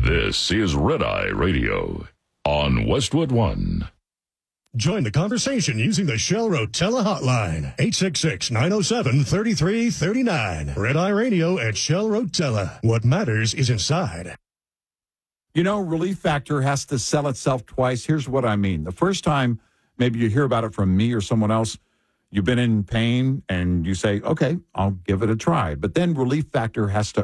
This is Red Eye Radio on Westwood One. Join the conversation using the Shell Rotella hotline, 866-907-3339. Red Eye Radio at Shell Rotella. What matters is inside. You know, Relief Factor has to sell itself twice. Here's what I mean. The first time, maybe you hear about it from me or someone else, you've been in pain and you say, okay, I'll give it a try. But then Relief Factor has to